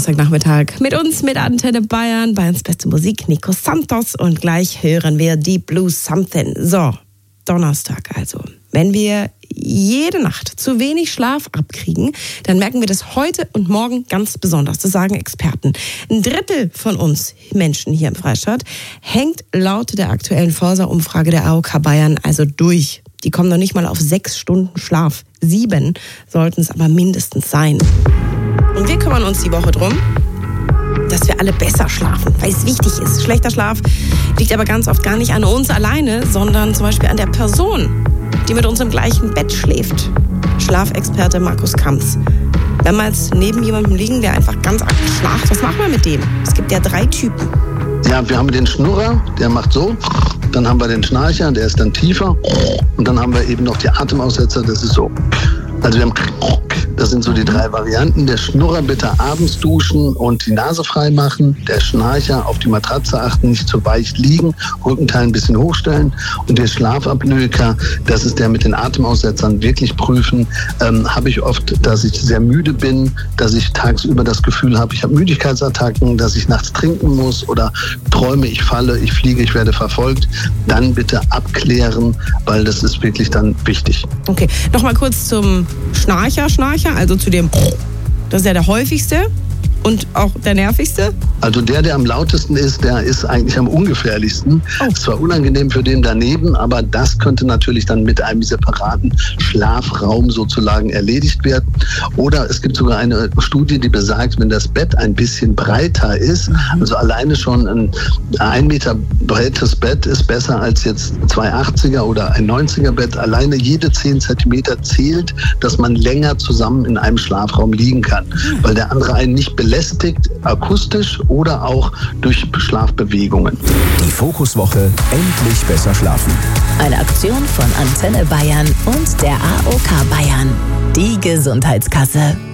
Donnerstagnachmittag mit uns, mit Antenne Bayern, Bayerns beste Musik, Nico Santos. Und gleich hören wir Deep Blue Something. So, Donnerstag also. Wenn wir jede Nacht zu wenig Schlaf abkriegen, dann merken wir das heute und morgen ganz besonders. Das sagen Experten. 1/3 von uns Menschen hier im Freistaat hängt laut der aktuellen Forsa-Umfrage der AOK Bayern also durch. Die kommen noch nicht mal auf 6 Stunden Schlaf. 7 sollten es aber mindestens sein. Und wir kümmern uns die Woche drum, dass wir alle besser schlafen, weil es wichtig ist. Schlechter Schlaf liegt aber ganz oft gar nicht an uns alleine, sondern zum Beispiel an der Person, die mit uns im gleichen Bett schläft. Schlafexperte Markus Kamps. Wenn wir jetzt neben jemandem liegen, der einfach ganz arg schlaft, was machen wir mit dem? Es gibt ja 3 Typen. Ja, wir haben den Schnurrer, der macht so. Dann haben wir den Schnarcher, der ist dann tiefer. Und dann haben wir eben noch die Atemaussetzer, das ist so. Also wir haben, das sind so die 3 Varianten. Der Schnurrer bitte abends duschen und die Nase frei machen. Der Schnarcher auf die Matratze achten, nicht zu weich liegen, Rückenteil ein bisschen hochstellen. Und der Schlafapnoeker, das ist der mit den Atemaussetzern, wirklich prüfen. Habe ich oft, dass ich sehr müde bin, dass ich tagsüber das Gefühl habe, ich habe Müdigkeitsattacken, dass ich nachts trinken muss oder träume, ich falle, ich fliege, ich werde verfolgt. Dann bitte abklären, weil das ist wirklich dann wichtig. Okay, nochmal kurz zum Schnarcher, also zu dem, das ist ja der häufigste und auch der nervigste. Also der am lautesten ist, der ist eigentlich am ungefährlichsten. Oh. Ist zwar unangenehm für den daneben, aber das könnte natürlich dann mit einem separaten Schlafraum sozusagen erledigt werden. Oder es gibt sogar eine Studie, die besagt, wenn das Bett ein bisschen breiter ist, also alleine schon ein 1 Meter breites Bett ist besser als jetzt 2,80er oder ein 90er Bett. Alleine jede 10 Zentimeter zählt, dass man länger zusammen in einem Schlafraum liegen kann, weil der andere einen nicht belästigt, akustisch oder auch durch Schlafbewegungen. Die Fokuswoche endlich besser schlafen. Eine Aktion von Antenne Bayern und der AOK Bayern. Die Gesundheitskasse.